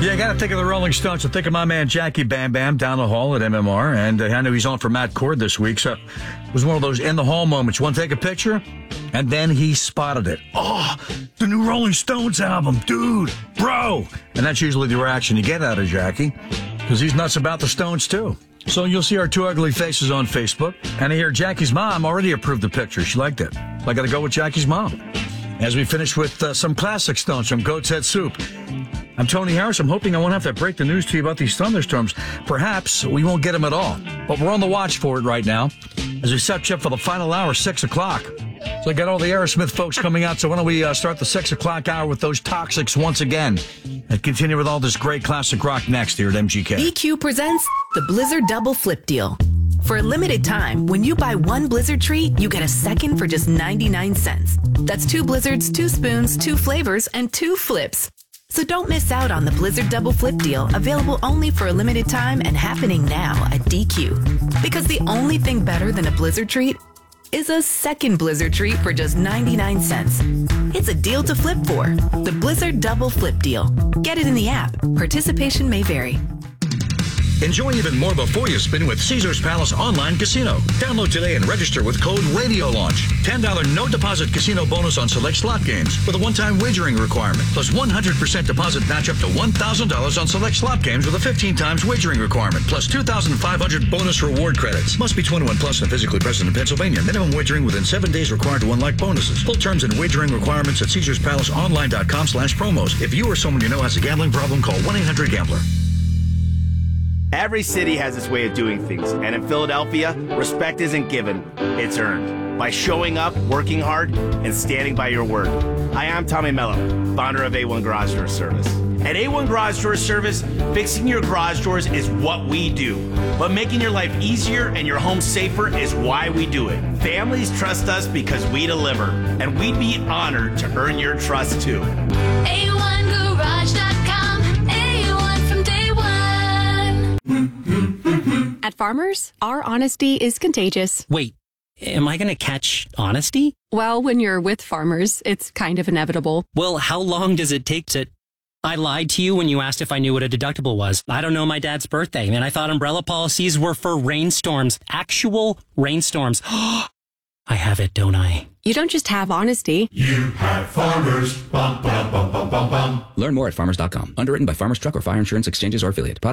Yeah, I got to think of the Rolling Stones. I think of my man Jackie Bam Bam down the hall at MMR, and I know he's on for Matt Cord this week, so it was one of those in-the-hall moments. Want to take a picture? And then he spotted it. Oh, the new Rolling Stones album, dude, bro. And that's usually the reaction you get out of Jackie, because he's nuts about the Stones, too. So you'll see our two ugly faces on Facebook, and I hear Jackie's mom already approved the picture. She liked it. I got to go with Jackie's mom. As we finish with some classic Stones from Goat's Head Soup. I'm Tony Harris. I'm hoping I won't have to break the news to you about these thunderstorms. Perhaps we won't get them at all, but we're on the watch for it right now as we set you up for the final hour, 6 o'clock. So I got all the Aerosmith folks coming out, so why don't we start the 6 o'clock hour with those Toxics once again and continue with all this great classic rock next here at MGK. EQ presents the Blizzard Double Flip Deal. For a limited time, when you buy one Blizzard treat, you get a second for just 99 cents. That's 2 Blizzards, 2 spoons, 2 flavors, and 2 flips. So don't miss out on the Blizzard Double Flip Deal, available only for a limited time and happening now at DQ. Because the only thing better than a Blizzard treat is a second Blizzard treat for just 99 cents. It's a deal to flip for. The Blizzard Double Flip Deal. Get it in the app. Participation may vary. Enjoy even more before you spin with Caesars Palace Online Casino. Download today and register with code RADIOLAUNCH. $10 no deposit casino bonus on select slot games with a one-time wagering requirement. Plus 100% deposit match up to $1,000 on select slot games with a 15 times wagering requirement. Plus 2,500 bonus reward credits. Must be 21 plus and physically present in Pennsylvania. Minimum wagering within 7 days required to unlock bonuses. Full terms and wagering requirements at CaesarsPalaceOnline.com/promos. If you or someone you know has a gambling problem, call 1-800-GAMBLER. Every city has its way of doing things, and in Philadelphia, respect isn't given, it's earned. By showing up, working hard, and standing by your word. Hi, I'm Tommy Mello, founder of A1 Garage Door Service. At A1 Garage Door Service, fixing your garage doors is what we do. But making your life easier and your home safer is why we do it. Families trust us because we deliver, and we'd be honored to earn your trust too. A1Garage.com, A1 from day one. At Farmers, our honesty is contagious. Wait, am I going to catch honesty? Well, when you're with Farmers, it's kind of inevitable. Well, how long does it take to... I lied to you when you asked if I knew what a deductible was. I don't know my dad's birthday, and I thought umbrella policies were for rainstorms. Actual rainstorms. I have it, don't I? You don't just have honesty. You have Farmers. Bum, bum, bum, bum, bum, bum. Learn more at farmers.com. Underwritten by Farmers Truck or Fire Insurance Exchanges or Affiliate.